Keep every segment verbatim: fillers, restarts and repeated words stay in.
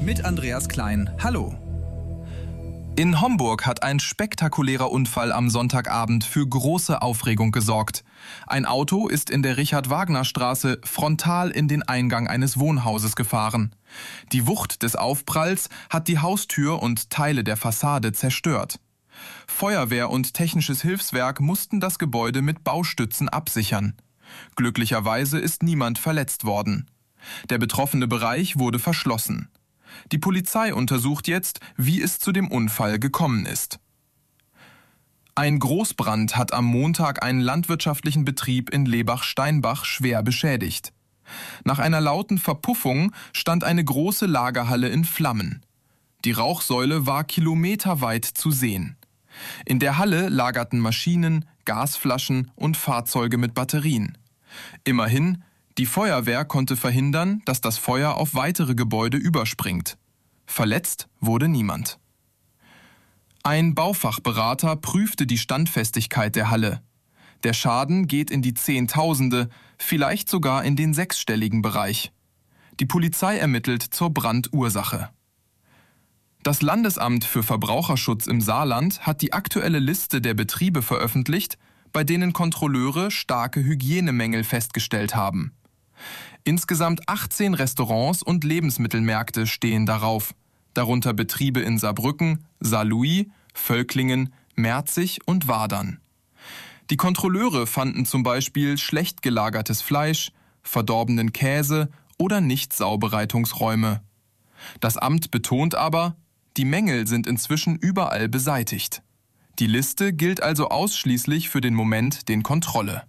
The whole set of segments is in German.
mit Andreas Klein. Hallo. In Homburg hat ein spektakulärer Unfall am Sonntagabend für große Aufregung gesorgt. Ein Auto ist in der Richard-Wagner-Straße frontal in den Eingang eines Wohnhauses gefahren. Die Wucht des Aufpralls hat die Haustür und Teile der Fassade zerstört. Feuerwehr und technisches Hilfswerk mussten das Gebäude mit Baustützen absichern. Glücklicherweise ist niemand verletzt worden. Der betroffene Bereich wurde verschlossen. Die Polizei untersucht jetzt, wie es zu dem Unfall gekommen ist. Ein Großbrand hat am Montag einen landwirtschaftlichen Betrieb in Lebach-Steinbach schwer beschädigt. Nach einer lauten Verpuffung stand eine große Lagerhalle in Flammen. Die Rauchsäule war kilometerweit zu sehen. In der Halle lagerten Maschinen, Gasflaschen und Fahrzeuge mit Batterien. Immerhin, die Feuerwehr konnte verhindern, dass das Feuer auf weitere Gebäude überspringt. Verletzt wurde niemand. Ein Baufachberater prüfte die Standfestigkeit der Halle. Der Schaden geht in die Zehntausende, vielleicht sogar in den sechsstelligen Bereich. Die Polizei ermittelt zur Brandursache. Das Landesamt für Verbraucherschutz im Saarland hat die aktuelle Liste der Betriebe veröffentlicht, bei denen Kontrolleure starke Hygienemängel festgestellt haben. Insgesamt achtzehn Restaurants und Lebensmittelmärkte stehen darauf, darunter Betriebe in Saarbrücken, Saarlouis, Völklingen, Merzig und Wadern. Die Kontrolleure fanden zum Beispiel schlecht gelagertes Fleisch, verdorbenen Käse oder Nicht-Saubereitungsräume. Das Amt betont aber, die Mängel sind inzwischen überall beseitigt. Die Liste gilt also ausschließlich für den Moment der Kontrolle.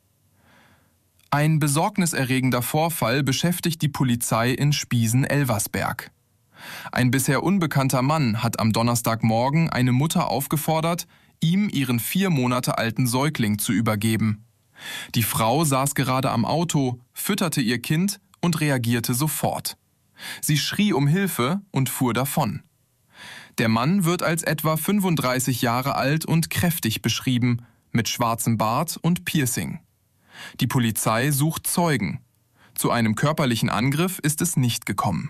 Ein besorgniserregender Vorfall beschäftigt die Polizei in Spiesen-Elversberg. Ein bisher unbekannter Mann hat am Donnerstagmorgen eine Mutter aufgefordert, ihm ihren vier Monate alten Säugling zu übergeben. Die Frau saß gerade am Auto, fütterte ihr Kind und reagierte sofort. Sie schrie um Hilfe und fuhr davon. Der Mann wird als etwa fünfunddreißig Jahre alt und kräftig beschrieben, mit schwarzem Bart und Piercing. Die Polizei sucht Zeugen. Zu einem körperlichen Angriff ist es nicht gekommen.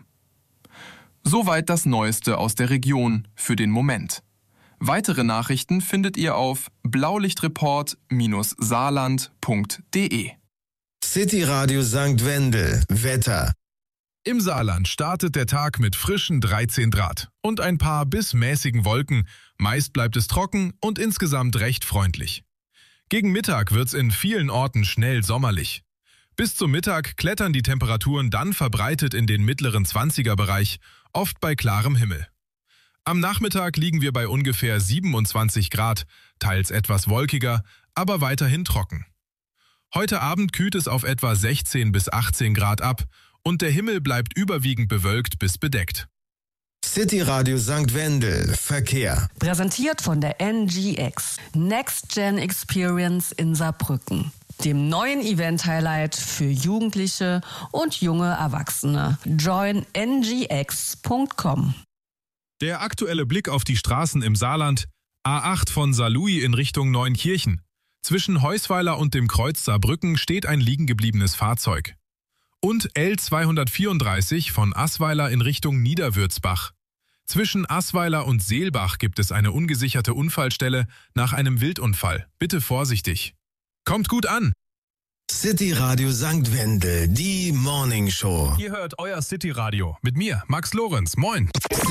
Soweit das Neueste aus der Region für den Moment. Weitere Nachrichten findet ihr auf blaulichtreport Bindestrich saarland Punkt de. City Radio Sankt Wendel. Wetter. Im Saarland startet der Tag mit frischen dreizehn Grad und ein paar bis mäßigen Wolken. Meist bleibt es trocken und insgesamt recht freundlich. Gegen Mittag wird's in vielen Orten schnell sommerlich. Bis zum Mittag klettern die Temperaturen dann verbreitet in den mittleren zwanziger-Bereich, oft bei klarem Himmel. Am Nachmittag liegen wir bei ungefähr siebenundzwanzig Grad, teils etwas wolkiger, aber weiterhin trocken. Heute Abend kühlt es auf etwa sechzehn bis achtzehn Grad ab und der Himmel bleibt überwiegend bewölkt bis bedeckt. City Radio Sankt Wendel. Verkehr. Präsentiert von der N G X. Next Gen Experience in Saarbrücken. Dem neuen Event-Highlight für Jugendliche und junge Erwachsene. join n g x punkt com. Der aktuelle Blick auf die Straßen im Saarland. A acht von Saarlouis in Richtung Neunkirchen. Zwischen Heusweiler und dem Kreuz Saarbrücken steht ein liegengebliebenes Fahrzeug. Und L zweihundertvierunddreißig von Assweiler in Richtung Niederwürzbach. Zwischen Assweiler und Seelbach gibt es eine ungesicherte Unfallstelle nach einem Wildunfall. Bitte vorsichtig. Kommt gut an! City Radio Sankt Wendel, die Morning Show. Ihr hört euer City Radio mit mir, Max Lorenz. Moin!